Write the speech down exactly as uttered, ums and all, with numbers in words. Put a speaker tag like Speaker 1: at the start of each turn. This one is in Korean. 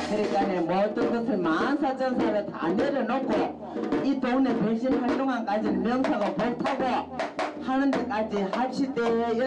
Speaker 1: 그러니까 모든 것을 만사전사를 다 내려놓고 이 동네 변신 활동안까지는 명사가 못하고 하는 데까지 합시다.